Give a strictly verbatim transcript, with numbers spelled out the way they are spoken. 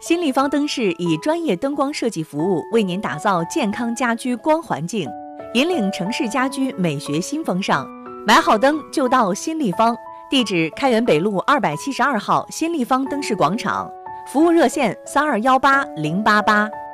新立方灯饰以专业灯光设计服务，为您打造健康家居光环境，引领城市家居美学新风尚。买好灯就到新立方，地址开元北路二百七十二号新立方灯饰广场，服务热线三二幺八零八八。